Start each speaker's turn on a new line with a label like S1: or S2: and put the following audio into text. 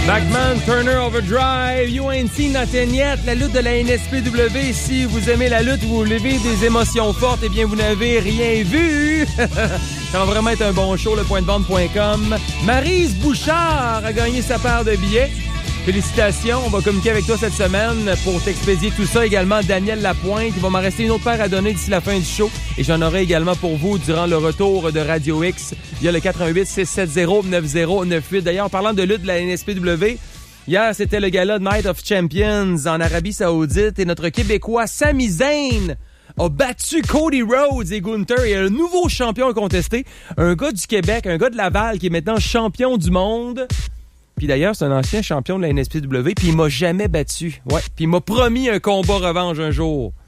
S1: Backman, Turner Overdrive, You Ain't Seen Nothing Yet, la lutte de la NSPW. Si vous aimez la lutte, vous voulez des émotions fortes, eh bien, vous n'avez rien vu. Ça va vraiment être un bon show, lepointdevente.com. Maryse Bouchard a gagné sa part de billets. Félicitations, on va communiquer avec toi cette semaine pour t'expédier tout ça. Également, Daniel Lapointe. Il va m'en rester une autre paire à donner d'ici la fin du show. Et j'en aurai également pour vous durant le retour de Radio X via le 88-670-9098. D'ailleurs, en parlant de lutte de la NSPW, hier, c'était le gala de Night of Champions en Arabie Saoudite et notre Québécois Sami Zayn a battu Cody Rhodes et Gunther et un nouveau champion incontesté. Un gars du Québec, un gars de Laval qui est maintenant champion du monde. Puis d'ailleurs, c'est un ancien champion de la NSPW, puis il m'a jamais battu. Ouais, puis il m'a promis un combat revanche un jour.